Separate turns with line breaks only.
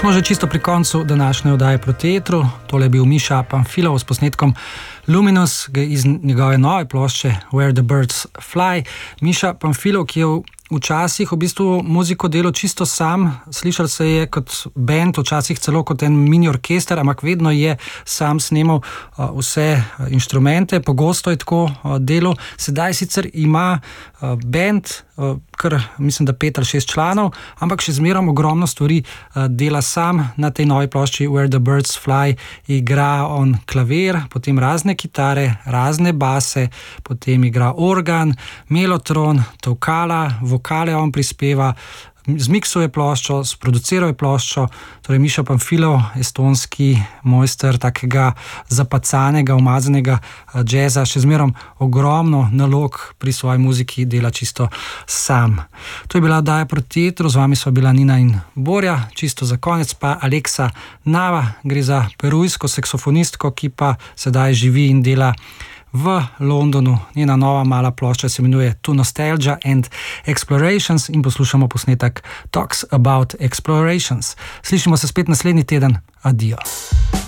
Smo že čisto pri koncu današnje oddaje Proti etru. Tole je bil Miša Pamfilov s posnetkom Luminous iz njegove nove plošče Where the Birds Fly. Miša Pamfilov, ki je včasih v bistvu muziko delal čisto sam, slišal se je kot band, včasih celo kot en mini orkester, ampak vedno je sam snemal vse inštrumente, pogosto je tako delal. Sedaj sicer ima band, kar mislim, da 5 ali 6 članov, ampak še zmerom ogromno stvari dela sam. Na tej novi plošči Where the Birds Fly igra on klavir, potem razne kitare, razne base, potem igra organ, melotron, tolkala, vokale on prispeva, zmiksuje ploščo, sproduciruje ploščo. Torej Miša Pamfilov, estonski mojster takega zapacanega, umazanega džeza, še zmerom ogromno nalog pri svoji muziki dela čisto sam. To je bila oddaja Proti etru, z vami sva bila Nina in Borja, čisto za konec pa Aleksa Nava, gre za perujsko saksofonistko, ki pa sedaj živi in dela v Londonu. Njena nova mala plošča se imenuje To Nostalgia and Explorations in poslušamo posnetek Talks About Explorations. Slišimo se spet naslednji teden. Adijo.